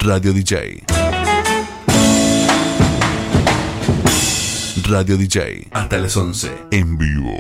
Radio DJ. Radio DJ. Hasta las 11. En vivo.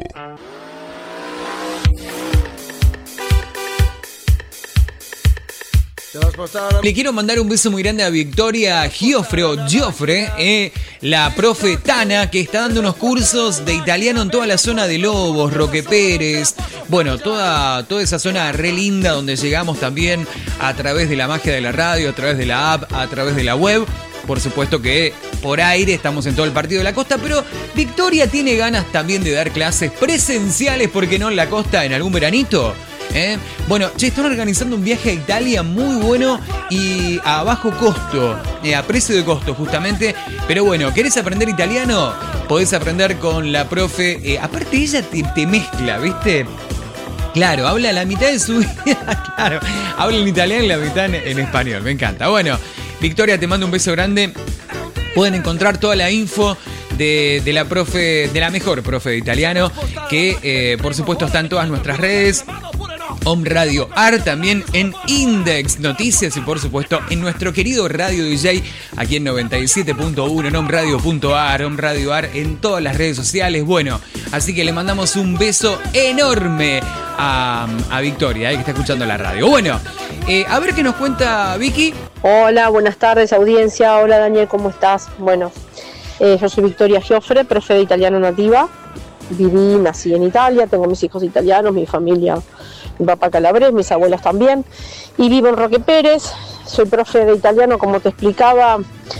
Le quiero mandar un beso muy grande a Victoria Giofre, la profe Tana, que está dando unos cursos de italiano en toda la zona de Lobos, Roque Pérez. Bueno, toda esa zona re linda donde llegamos también a través de la magia de la radio, a través de la app, a través de la web. Por supuesto que por aire estamos en todo el partido de la costa, pero Victoria tiene ganas también de dar clases presenciales, ¿por qué no en la costa en algún veranito? Bueno, están organizando un viaje a Italia muy bueno y a bajo costo, a precio de costo justamente. Pero bueno, ¿querés aprender italiano? Podés aprender con la profe. Aparte ella te mezcla, ¿viste? Claro, habla la mitad de su vida, claro. Habla en italiano y la mitad en español, me encanta. Bueno, Victoria, te mando un beso grande. Pueden encontrar toda la info de la profe, de la mejor profe de italiano, que por supuesto está en todas nuestras redes. Home Radio AR, también en Index Noticias y por supuesto en nuestro querido Radio DJ aquí en 97.1 en homeradio.ar, Home Radio AR en todas las redes sociales. Bueno, así que le mandamos un beso enorme a Victoria, que está escuchando la radio. Bueno, a ver qué nos cuenta Vicky. Hola, buenas tardes audiencia. Hola Daniel, ¿cómo estás? Bueno, yo soy Victoria Giofre, profe de italiano nativa. Nací en Italia, tengo mis hijos italianos, mi familia, mi papá calabrés, mis abuelos también, y vivo en Roque Pérez. Soy profe de italiano, como te explicaba.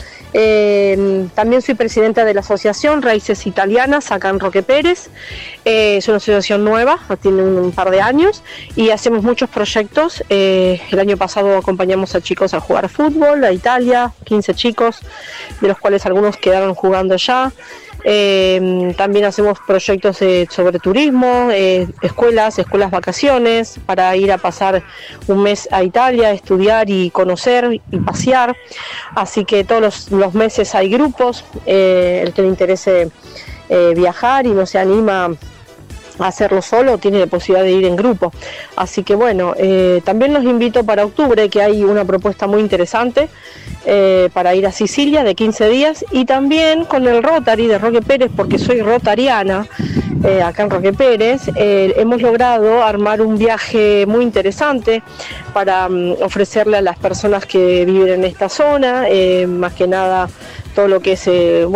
También soy presidenta de la asociación Raíces Italianas acá en Roque Pérez. Es una asociación nueva, tiene un par de años y hacemos muchos proyectos. El año pasado acompañamos a chicos a jugar fútbol a Italia, 15 chicos, de los cuales algunos quedaron jugando ya. También hacemos proyectos sobre turismo, escuelas vacaciones, para ir a pasar un mes a Italia, estudiar y conocer y pasear. Así que todos los meses hay grupos, el que le interese viajar y no se anima a hacerlo solo, tiene la posibilidad de ir en grupo. Así que bueno, también los invito para octubre, que hay una propuesta muy interesante para ir a Sicilia de 15 días, y también con el Rotary de Roque Pérez, porque soy rotariana acá en Roque Pérez. Hemos logrado armar un viaje muy interesante para ofrecerle a las personas que viven en esta zona, más que nada todo lo que es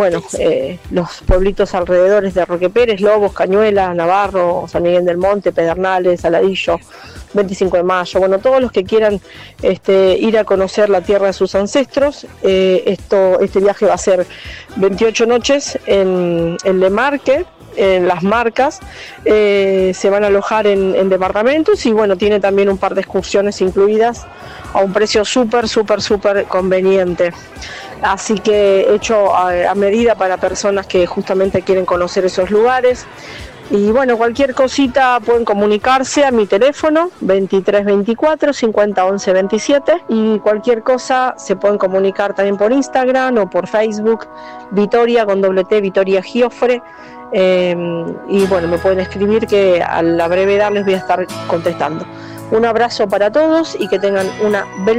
los pueblitos alrededores de Roque Pérez, Lobos, Cañuelas, Navarro, San Miguel del Monte, Pedernales, Saladillo, 25 de mayo, bueno, todos los que quieran ir a conocer la tierra de sus ancestros. Este viaje va a ser 28 noches en Le Marque, en Las Marcas. Se van a alojar en departamentos y bueno, tiene también un par de excursiones incluidas a un precio súper conveniente. Así que hecho a medida para personas que justamente quieren conocer esos lugares. Y bueno, cualquier cosita pueden comunicarse a mi teléfono 2324 50 11 27, y cualquier cosa se pueden comunicar también por Instagram o por Facebook, Victoria con doble T, Victoria Giofre. Y bueno, me pueden escribir que a la brevedad les voy a estar contestando. Un abrazo para todos y que tengan una bella